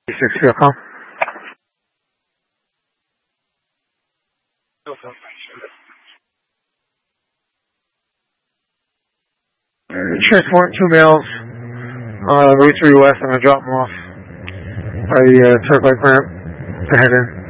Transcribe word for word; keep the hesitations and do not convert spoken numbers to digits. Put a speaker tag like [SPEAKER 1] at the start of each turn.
[SPEAKER 1] six three com. Transport two males, uh, Route three West. I'm going to drop them off by the uh, Turk Lake ramp to head in.